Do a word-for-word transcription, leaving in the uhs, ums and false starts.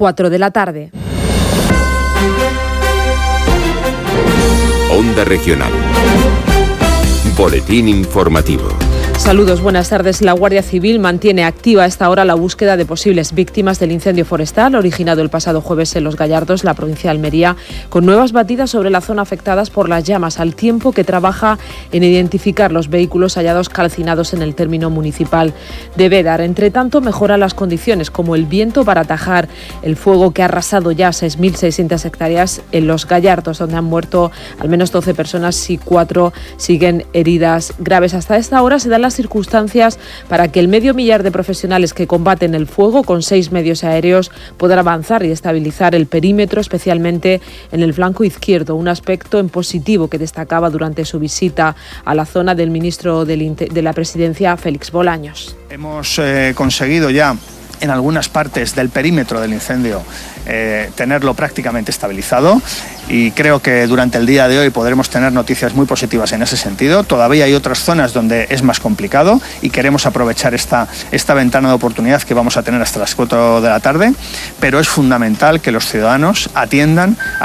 cuatro de la tarde. Onda Regional. Boletín informativo. Saludos, buenas tardes. La Guardia Civil mantiene activa a esta hora la búsqueda de posibles víctimas del incendio forestal originado el pasado jueves en Los Gallardos, la provincia de Almería, con nuevas batidas sobre la zona afectadas por las llamas, al tiempo que trabaja en identificar los vehículos hallados calcinados en el término municipal de Bédar. Entre tanto, mejora las condiciones, como el viento, para atajar el fuego que ha arrasado ya seis mil seiscientas hectáreas en Los Gallardos, donde han muerto al menos doce personas y cuatro siguen heridas graves. Hasta esta hora se dan las circunstancias para que el medio millar de profesionales que combaten el fuego con seis medios aéreos puedan avanzar y estabilizar el perímetro, especialmente en el flanco izquierdo, un aspecto en positivo que destacaba durante su visita a la zona del ministro del, de la Presidencia, Félix Bolaños. Hemos eh, conseguido ya en algunas partes del perímetro del incendio eh, tenerlo prácticamente estabilizado, y creo que durante el día de hoy podremos tener noticias muy positivas en ese sentido. Todavía hay otras zonas donde es más complicado y queremos aprovechar esta, esta ventana de oportunidad que vamos a tener hasta las cuatro de la tarde, pero es fundamental que los ciudadanos atiendan a